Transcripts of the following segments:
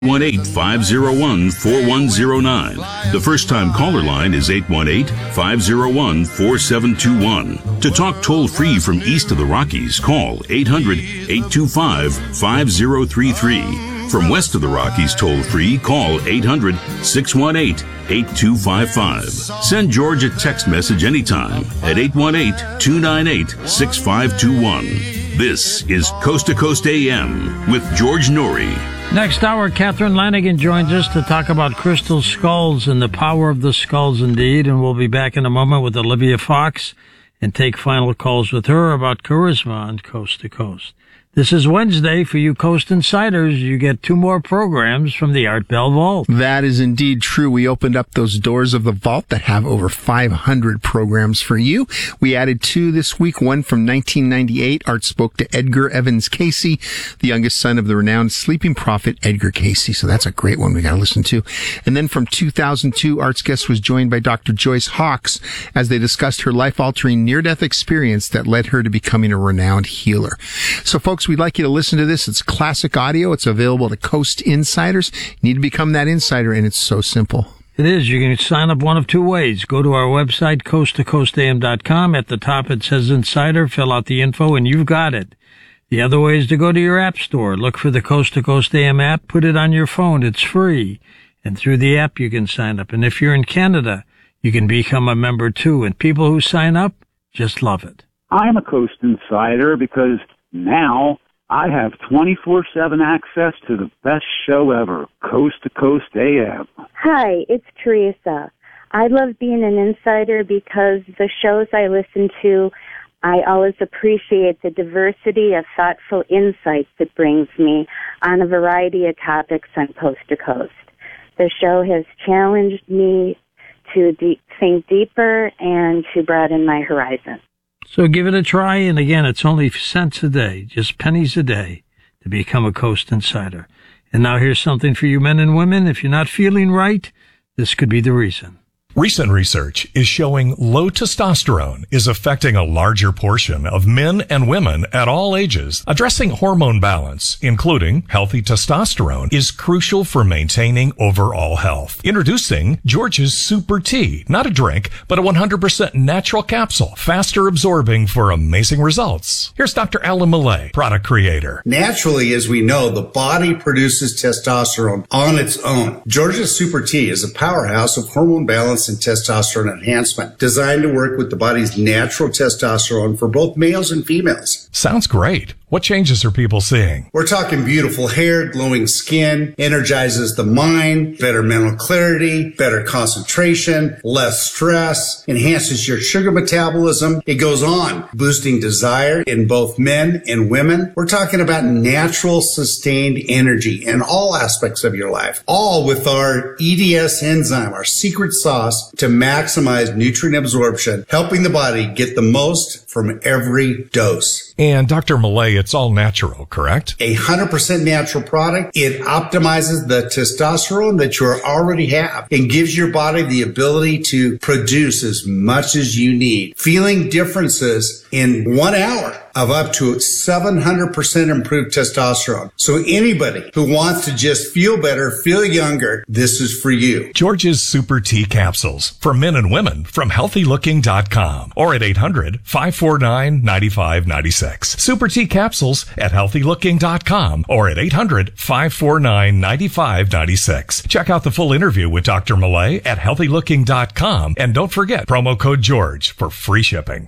818-501-4109. The first-time caller line is 818-501-4721. To talk toll-free from east of the Rockies, call 800-825-5033. From west of the Rockies, toll-free, call 800-618-8255. Send George a text message anytime at 818-298-6521. This is Coast to Coast AM with George Noory. Next hour, Catherine Lanigan joins us to talk about crystal skulls and the power of the skulls indeed, and we'll be back in a moment with Olivia Fox and take final calls with her about charisma on Coast to Coast. This is Wednesday. For you Coast Insiders, you get 2 more programs from the Art Bell Vault. That is indeed true. We opened up those doors of the vault that have over 500 programs for you. We added 2 this week, one from 1998. Art spoke to Edgar Evans Casey, the youngest son of the renowned sleeping prophet Edgar Casey. So that's a great one we got to listen to. And then from 2002, Art's guest was joined by Dr. Joyce Hawks as they discussed her life-altering near-death experience that led her to becoming a renowned healer. So folks, we'd like you to listen to this. It's classic audio. It's available to Coast Insiders. You need to become that insider, and it's so simple. It is. You can sign up one of 2 ways. Go to our website, coasttocoastam.com. At the top, it says Insider. Fill out the info, and you've got it. The other way is to go to your app store. Look for the Coast to Coast AM app. Put it on your phone. It's free. And through the app, you can sign up. And if you're in Canada, you can become a member, too. And people who sign up just love it. I'm a Coast Insider because now I have 24/7 access to the best show ever, Coast to Coast AM. Hi, it's Teresa. I love being an insider because the shows I listen to, I always appreciate the diversity of thoughtful insights it brings me on a variety of topics on Coast to Coast. The show has challenged me to think deeper and to broaden my horizon. So give it a try, and again, it's only cents a day, just pennies a day, to become a Coast Insider. And now here's something for you men and women. If you're not feeling right, this could be the reason. Recent research is showing low testosterone is affecting a larger portion of men and women at all ages. Addressing hormone balance, including healthy testosterone, is crucial for maintaining overall health. Introducing George's Super Tea, not a drink, but a 100% natural capsule, faster absorbing for amazing results. Here's Dr. Alan Millay, product creator. Naturally, as we know, the body produces testosterone on its own. George's Super Tea is a powerhouse of hormone balance and testosterone enhancement, designed to work with the body's natural testosterone for both males and females. Sounds great. What changes are people seeing? We're talking beautiful hair, glowing skin, energizes the mind, better mental clarity, better concentration, less stress, enhances your sugar metabolism. It goes on, boosting desire in both men and women. We're talking about natural, sustained energy in all aspects of your life, all with our EDS enzyme, our secret sauce to maximize nutrient absorption, helping the body get the most from every dose. And Dr. Millay, it's all natural, correct? 100% natural product. It optimizes the testosterone that you already have and gives your body the ability to produce as much as you need. Feeling differences in 1 hour of up to 700% improved testosterone. So anybody who wants to just feel better, feel younger, this is for you. George's Super Tea Capsules for men and women from healthylooking.com or at 800-549-9596. Super Tea Capsules at healthylooking.com or at 800-549-9596. Check out the full interview with Dr. Millay at healthylooking.com and don't forget promo code George for free shipping.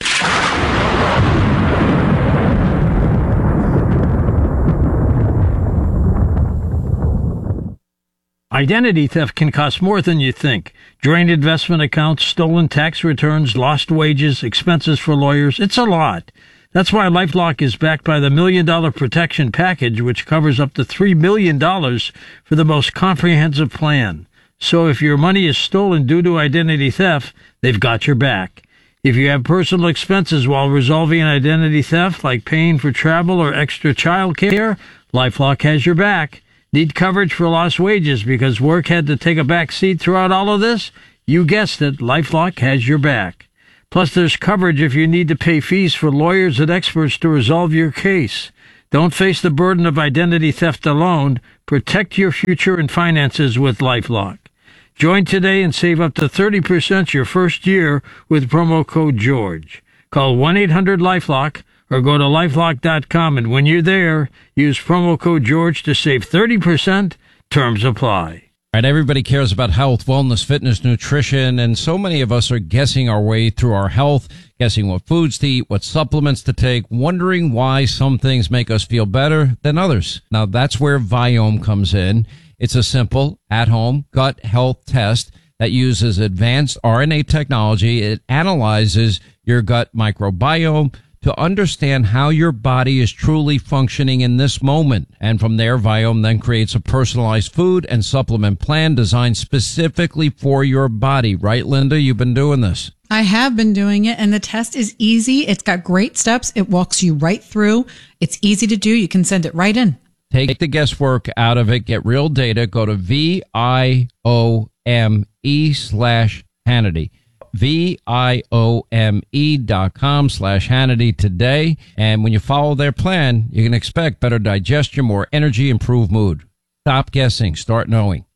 Identity theft can cost more than you think. Drained investment accounts, stolen tax returns, lost wages, expenses for lawyers. It's a lot. That's why LifeLock is backed by the $1 Million Protection Package, which covers up to $3 million for the most comprehensive plan. So if your money is stolen due to identity theft, they've got your back. If you have personal expenses while resolving identity theft, like paying for travel or extra child care, LifeLock has your back. Need coverage for lost wages because work had to take a back seat throughout all of this? You guessed it, LifeLock has your back. Plus, there's coverage if you need to pay fees for lawyers and experts to resolve your case. Don't face the burden of identity theft alone. Protect your future and finances with LifeLock. Join today and save up to 30% your first year with promo code GEORGE. Call 1-800-LifeLock or go to LifeLock.com, and when you're there, use promo code GEORGE to save 30%. Terms apply. All right, everybody cares about health, wellness, fitness, nutrition, and so many of us are guessing our way through our health, guessing what foods to eat, what supplements to take, wondering why some things make us feel better than others. Now, that's where Viome comes in. It's a simple, at-home gut health test that uses advanced RNA technology. It analyzes your gut microbiome to understand how your body is truly functioning in this moment. And from there, Viome then creates a personalized food and supplement plan designed specifically for your body. Right, Linda? You've been doing this. I have been doing it, and the test is easy. It's got great steps. It walks you right through. It's easy to do. You can send it right in. Take the guesswork out of it. Get real data. Go to VIOME/Hannity. VIOME.com/Hannity today. And when you follow their plan, you can expect better digestion, more energy, improved mood. Stop guessing. Start knowing.